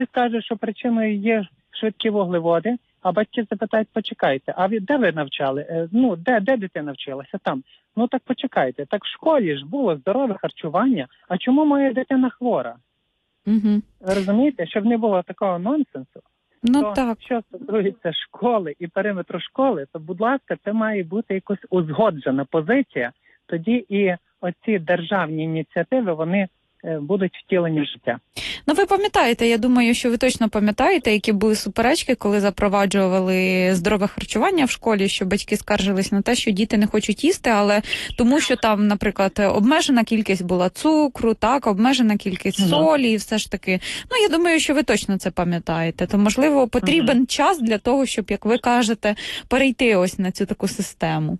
скаже, що причиною є швидкі вуглеводи, а батьки запитають, почекайте, а де ви навчали? Де дитина вчилася? Там. Ну так почекайте. Так в школі ж було здорове харчування, а чому моя дитина хвора? Угу. Ви розумієте, щоб не було такого нонсенсу? Так. Що стосується школи і периметру школи, то, будь ласка, це має бути якось узгоджена позиція. Тоді і оці державні ініціативи, вони будуть втілені в життя. Ви пам'ятаєте, я думаю, що ви точно пам'ятаєте, які були суперечки, коли запроваджували здорове харчування в школі, що батьки скаржились на те, що діти не хочуть їсти, але тому, що там, наприклад, обмежена кількість була цукру, так, обмежена кількість солі, і все ж таки. Я думаю, що ви точно це пам'ятаєте. То, можливо, потрібен час для того, щоб, як ви кажете, перейти ось на цю таку систему.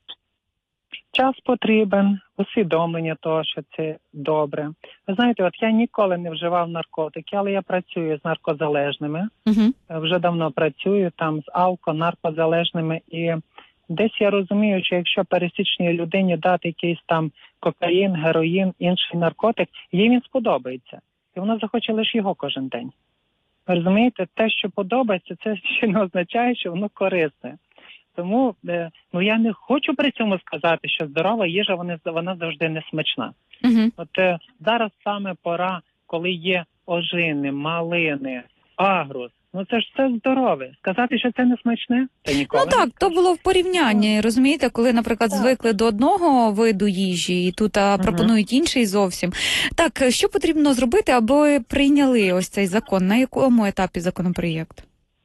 Час потрібен, усвідомлення того, що це добре. Ви знаєте, от я ніколи не вживав наркотики, але я працюю з наркозалежними. Вже давно працюю там з наркозалежними. І десь я розумію, що якщо пересічній людині дати якийсь там кокаїн, героїн, інший наркотик, їй він сподобається. І вона захоче лише його кожен день. Ви розумієте, те, що подобається, це ще не означає, що воно корисне. Тому я не хочу при цьому сказати, що здорова їжа, вона завжди не смачна. От зараз саме пора, коли є ожини, малини, агрус. Це ж все здорове. Сказати, що це не смачне, це ніколи не скажу. То було в порівнянні, розумієте, коли, наприклад, звикли до одного виду їжі, і тут пропонують інший зовсім. Так, що потрібно зробити, аби прийняли ось цей закон? На якому етапі законопроєкт?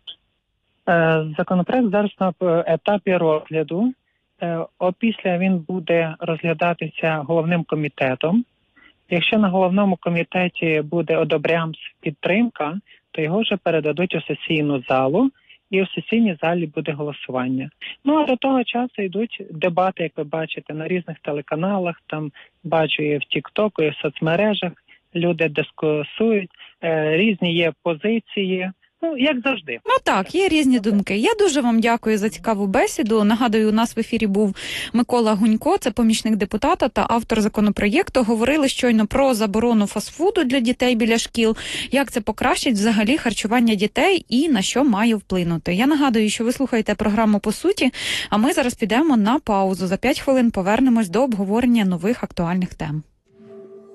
Законопроект зараз на етапі розгляду. Опісля він буде розглядатися головним комітетом. Якщо на головному комітеті буде одобрямс підтримка, то його вже передадуть у сесійну залу, і в сесійній залі буде голосування. А до того часу йдуть дебати, як ви бачите, на різних телеканалах, там бачу і в Тік-Току, і в соцмережах, люди дискусують, різні є позиції. Як завжди. Є різні думки. Я дуже вам дякую за цікаву бесіду. Нагадую, у нас в ефірі був Микола Гунько, це помічник депутата та автор законопроєкту. Говорили щойно про заборону фастфуду для дітей біля шкіл, як це покращить взагалі харчування дітей і на що має вплинути. Я нагадую, що ви слухаєте програму «По суті», а ми зараз підемо на паузу. За 5 хвилин повернемось до обговорення нових актуальних тем.